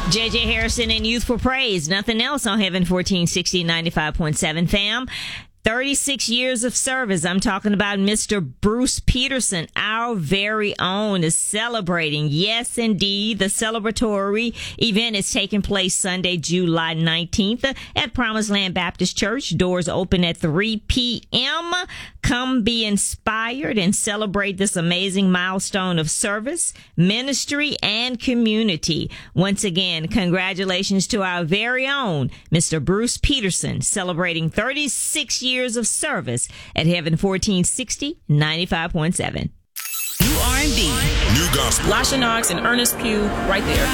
J.J. Harrison and Youth for Praise. Nothing else on Heaven 1460 95.7 fam. 36 years of service. I'm talking about Mr. Bruce Peterson, our very own, is celebrating. Yes, indeed. The celebratory event is taking place Sunday, July 19th at Promised Land Baptist Church. Doors open at 3 p.m. Come be inspired and celebrate this amazing milestone of service, ministry, and community. Once again, congratulations to our very own Mr. Bruce Peterson, celebrating 36 years of service at Heaven 1460 95.7. New R&B, New gospel. Lasha Knox and Ernest Pugh right there.